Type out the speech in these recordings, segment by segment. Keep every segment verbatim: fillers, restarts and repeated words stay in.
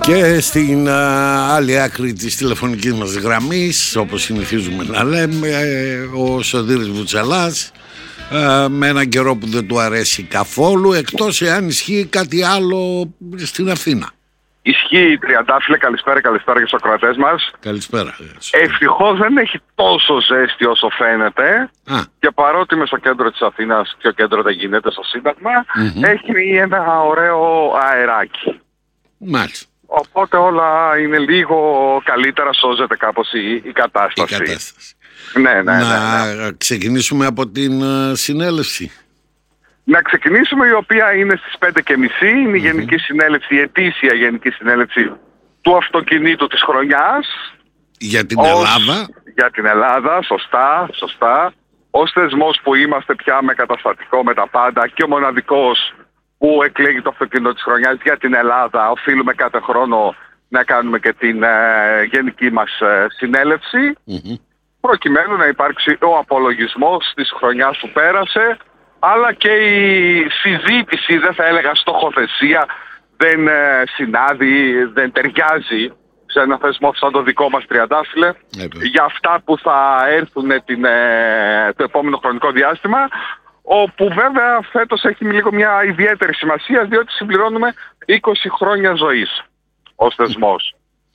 Και στην α, άλλη άκρη της τηλεφωνικής μας γραμμής, όπως συνηθίζουμε να λέμε, ο Σωτήρης Βουτσαλάς, α, με έναν καιρό που δεν του αρέσει καθόλου, εκτός εάν ισχύει κάτι άλλο στην Αθήνα. Ισχύει, Τριαντάφυλλε, καλησπέρα, καλησπέρα για τους ακροατές μας. Καλησπέρα. Ευτυχώς δεν έχει τόσο ζέστη όσο φαίνεται. Α. Και παρότι είμαι στο κέντρο της Αθήνας, πιο κέντρο δεν γίνεται στο Σύνταγμα, Mm-hmm. έχει ένα ωραίο αεράκι. Μάλιστα. Οπότε όλα είναι λίγο καλύτερα, σώζεται κάπως η, η κατάσταση. Η κατάσταση. Ναι, ναι, να ναι, ναι. ξεκινήσουμε από την uh, συνέλευση. Να ξεκινήσουμε, η οποία είναι στις πέντε και μισή, είναι η Mm-hmm. Γενική Συνέλευση, η ετήσια Γενική Συνέλευση του αυτοκινήτου της χρονιάς. Για την Ως, Ελλάδα. Για την Ελλάδα, σωστά, σωστά. Ως θεσμός που είμαστε πια με καταστατικό, με τα πάντα, και ο μοναδικός που εκλέγει το αυτοκίνητο της χρονιάς για την Ελλάδα, οφείλουμε κάθε χρόνο να κάνουμε και την ε, γενική μας ε, συνέλευση, Mm-hmm. προκειμένου να υπάρξει ο απολογισμός της χρονιάς που πέρασε, αλλά και η συζήτηση, δεν θα έλεγα στοχοθεσία, δεν ε, συνάδει, δεν ταιριάζει σε ένα θεσμό σαν το δικό μας, Τριαντάφυλλε, Ε, για αυτά που θα έρθουν την, ε, το επόμενο χρονικό διάστημα, όπου βέβαια φέτος έχει λίγο μια ιδιαίτερη σημασία, διότι συμπληρώνουμε είκοσι χρόνια ζωής ως θεσμός.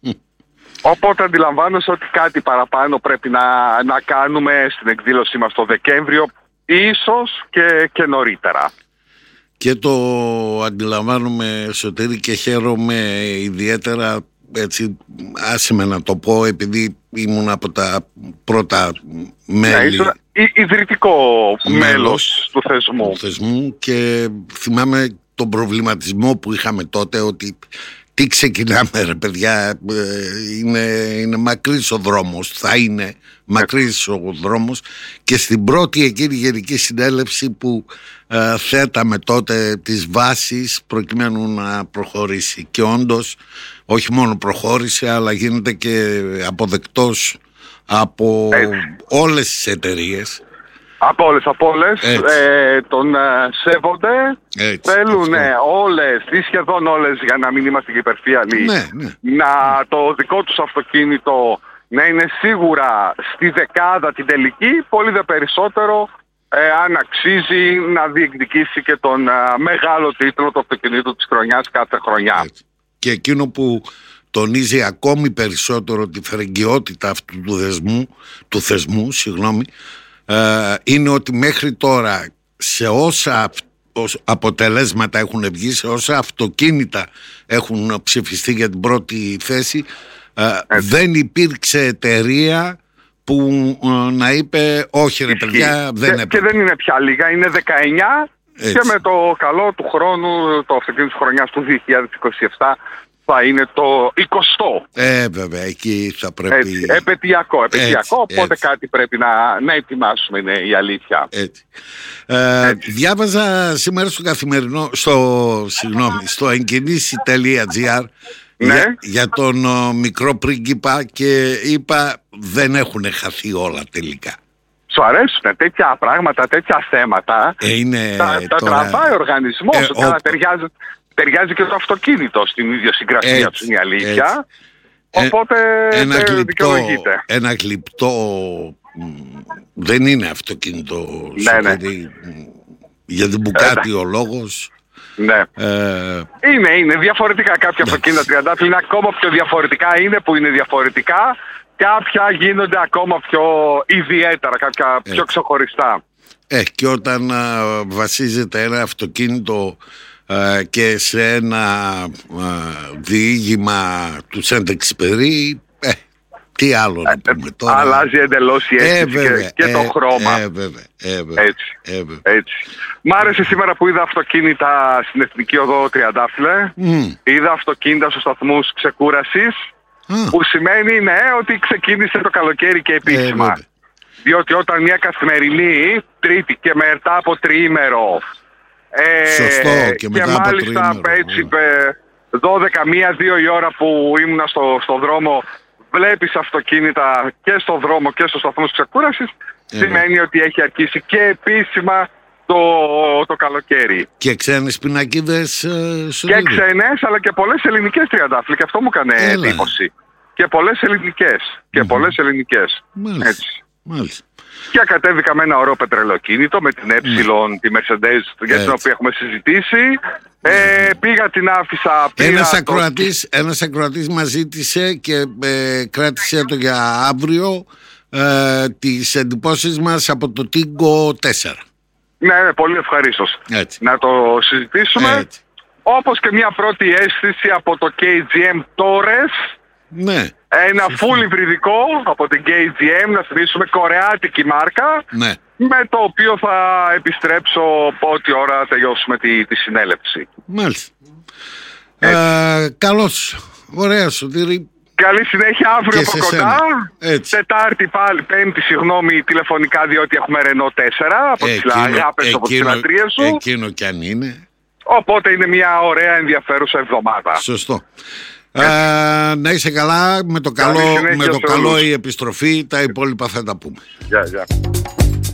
Οπότε αντιλαμβάνεσαι ότι κάτι παραπάνω πρέπει να, να κάνουμε στην εκδήλωσή μας το Δεκέμβριο, ίσως και, και νωρίτερα. Και το αντιλαμβάνομαι, Σωτήρη, και χαίρομαι ιδιαίτερα, έτσι, άσε με να το πω, επειδή ήμουν από τα πρώτα μέλη. Ναι, ήσουν ιδρυτικό μέλος, μέλος του θεσμού. του θεσμού και θυμάμαι τον προβληματισμό που είχαμε τότε, ότι τι ξεκινάμε ρε παιδιά, είναι, είναι μακρύς ο δρόμος, θα είναι μακρύς ο δρόμος, και στην πρώτη εκείνη Γενική Συνέλευση που ε, θέταμε τότε τις βάσεις προκειμένου να προχωρήσει, και όντως όχι μόνο προχώρησε, αλλά γίνεται και αποδεκτός από Έτσι. όλες τις εταιρείες. Από όλες, από όλες, ε, τον ε, σέβονται, Έτσι, θέλουν αυτό. όλες ή σχεδόν όλες, για να μην είμαστε υπερφύαλοι, Ναι, ναι. να το δικό τους αυτοκίνητο να είναι σίγουρα στη δεκάδα την τελική, πολύ δε περισσότερο ε, αν αξίζει να διεκδικήσει και τον ε, μεγάλο τίτλο του αυτοκινήτου της χρονιάς κάθε χρονιά. Έτσι. Και εκείνο που τονίζει ακόμη περισσότερο τη φερεγγιότητα αυτού του θεσμού, του θεσμού, συγγνώμη, ε, είναι ότι μέχρι τώρα σε όσα αποτελέσματα έχουν βγει, σε όσα αυτοκίνητα έχουν ψηφιστεί για την πρώτη θέση, ε, δεν υπήρξε εταιρεία που ε, να είπε όχι ρε παιδιά, δεν και, έπρεπε. Και δεν είναι πια λίγα, είναι δεκαεννιά. Έτσι. Και με το καλό του χρόνου, το αυτοκίνητο της χρονιάς του δύο χιλιάδες είκοσι επτά θα είναι το εικοστό. Ε, βέβαια, εκεί θα πρέπει... Έτσι, επαιτειακό, επαιτειακό, έτσι, οπότε έτσι. κάτι πρέπει να, να ετοιμάσουμε, είναι η αλήθεια. Έτσι. Ε, Έτσι. Διάβαζα σήμερα στο καθημερινό, στο, συγγνώμη, στο εγκινήσει τελεία τζι άρ Ναι. για, για τον ο, μικρό πρίγκιπα, και είπα δεν έχουν χαθεί όλα τελικά. Σου αρέσουν τέτοια πράγματα, τέτοια θέματα, Ε, είναι τα, τα τώρα... τραβάει ο οργανισμός, Ε, καλά, ο... ταιριάζει, ταιριάζει και το αυτοκίνητο στην ιδιοσυγκρασία του, είναι η αλήθεια. Έτσι. Οπότε ένα, τε, γλυπτό, δικαιολογείται. ένα γλυπτό δεν είναι αυτοκίνητο, Ναι, ναι. γιατί, για την Μπουκάτι ο λόγος. Ναι. Ε, Είναι, είναι διαφορετικά κάποια αυτοκίνητα, Τριαντάφυλλε, είναι ακόμα πιο διαφορετικά, είναι που είναι διαφορετικά, κάποια γίνονται ακόμα πιο ιδιαίτερα, κάποια πιο ξεχωριστά. Ε, και όταν α, βασίζεται ένα αυτοκίνητο α, και σε ένα α, διήγημα του Σεντεξπερί, ε, τι άλλο να πούμε τώρα. Αλλάζει εντελώς η αίσθηση ε, βέβαια, και, και το ε, χρώμα. Ε, βέβαια, ε, βέβαια, Έτσι, ε, βέβαια. έτσι. Μ' άρεσε σήμερα που είδα αυτοκίνητα στην Εθνική Οδό, Τριαντάφυλλε. Mm. Είδα αυτοκίνητα στους σταθμούς ξεκούρασης, Ah. που σημαίνει ναι ότι ξεκίνησε το καλοκαίρι και επίσημα. Ε, Διότι όταν μια καθημερινή Τρίτη και μετά από τριήμερο, ε, Σωστό, και και μετά από μάλιστα τριήμερο, έτσι δώδεκα, μία, δύο η ώρα που ήμουνα στο, στο δρόμο, βλέπεις αυτοκίνητα και στο δρόμο και στους σταθμούς ξεκούρασης, Ε, σημαίνει ότι έχει αρχίσει και επίσημα το, το καλοκαίρι. Και ξένες πινακίδες ε, σου Και δίνει. ξένες, αλλά και πολλές ελληνικές τριαντάφυλλοι, και αυτό μου έκανε Έλα. εντύπωση. Και πολλές ελληνικές. Και Mm-hmm. πολλές ελληνικές. Μάλιστα. Έτσι. Μάλιστα. Και κατέβηκα με ένα ωραίο πετρελαιοκίνητο, με την Ε, Ναι. τη Mercedes, για Έτσι. την οποία έχουμε συζητήσει. Ε, πήγα, την άφησα. Πήρα Ένας το- ακροατής, ένας ακροατής μας ζήτησε και ε, κράτησε το για αύριο ε, τις εντυπώσεις μας από το Tigo τέσσερα. Ναι, ναι, πολύ ευχαρίστως. Έτσι. Να το συζητήσουμε. Έτσι. Όπως και μια πρώτη αίσθηση από το κέι τζι εμ Torres. Ναι, Ένα full υβριδικό από την κέι τζι εμ, να θυμίσουμε, κορεάτικη μάρκα, ναι. με το οποίο θα επιστρέψω πότη ώρα τελειώσουμε τη, τη συνέλευση. Μάλιστα. Ε, καλώς. Ωραία, Σωτήρη. Καλή συνέχεια, αύριο Και από σε κοντά. σένα. Έτσι. Τετάρτη πάλι, πέμπτη, συγγνώμη, τηλεφωνικά, διότι έχουμε Renault τέσσερα από τις αγάπες, από τις λατρείες σου. εκείνο κι αν είναι. Οπότε είναι μια ωραία ενδιαφέρουσα εβδομάδα. Σωστό. Ε, να είσαι καλά, με το Καλή καλό, συνέχεια με το σε καλό όλους. η επιστροφή, τα υπόλοιπα θα τα πούμε. Γεια, γεια.